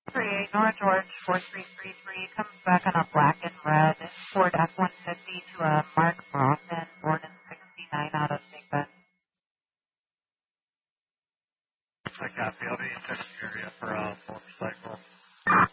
38 North George 4333 comes back on a black and red Ford F-150 to a Mark Bronson, born in 69 out of Big Bend. I copy. I'll be in touch area for a motorcycle.